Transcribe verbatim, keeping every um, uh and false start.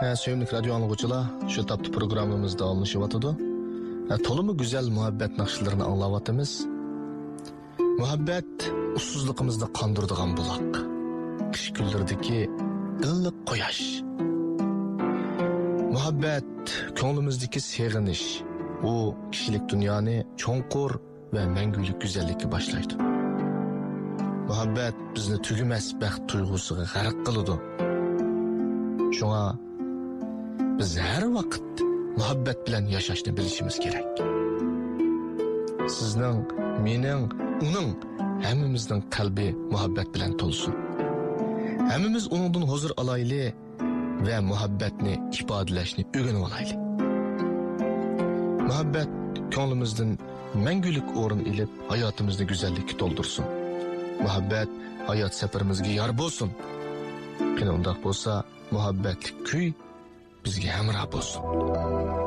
Sevimli radyo anlıqçılar, şu taptı programımızda alınışıvatıdı. Tolumu güzel muhabbet nakşılarını anlavatımız. Muhabbet ussuzluğumuzda kandırdığan bulak. Kış güldürdeki ıllık koyaş. Muhabbet köngülümüzdeki seviniş. O kişilik dünyanı çonkur ve mengülük güzellikki başlaydı. Muhabbet bizni tügümez bəxt tuygusuga g'arq qiladi. Şuna biz her vaqt muhabbet bilan yashashni bilishimiz kerak. Sizning, mening, uning hammamizning qalbi muhabbet bilan to'lsin. Hammamiz uningdan huzur olayli ve muhabbetni ifodalashni o'rganib olayli. Muhabbet ko'nglimizdan mangulik o'rin ilib hayotimizni go'zallikka to'ldirsin. Muhabbet hayot safarimizga yor bo'lsin. Qani undaq bo'lsa, muhabbetlik kuy bizga hamroh bo'lsin.